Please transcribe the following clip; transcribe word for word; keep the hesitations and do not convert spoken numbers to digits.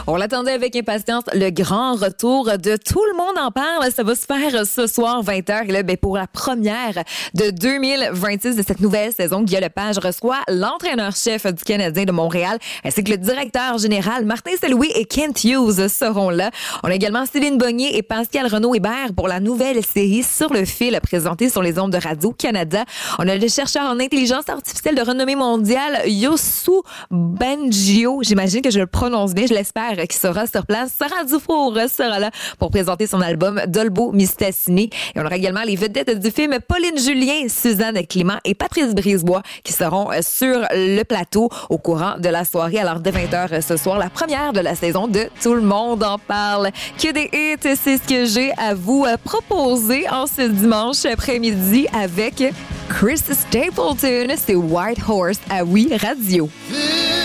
On l'attendait avec impatience, le grand retour de Tout le monde en parle. Ça va se faire ce soir, vingt heures. Et là, ben, pour la première de deux mille vingt-six de cette nouvelle saison, Guillaume Lepage reçoit l'entraîneur-chef du Canadien de Montréal, ainsi que le directeur général Martin Saint-Louis et Kent Hughes seront là. On a également Céline Bonnier et Pascal Renaud-Hébert pour la nouvelle série Sur le fil, présentée sur les ondes de Radio-Canada. On a le chercheur en intelligence artificielle de renommée mondiale, Yossou Bengio. J'imagine que je le prononce bien, je l'espère, qui sera sur place. Sarah Dufour sera là pour présenter son album Dolbo Mistassini. Et on aura également les vedettes du film Pauline Julien, Suzanne Clément et Patrice Brisebois qui seront sur le plateau au courant de la soirée. Alors, dès vingt heures ce soir, la première de la saison de Tout le monde en parle. Que des hits, c'est ce que j'ai à vous proposer en ce dimanche après-midi avec Chris Stapleton. C'est White Horse à Oui Radio.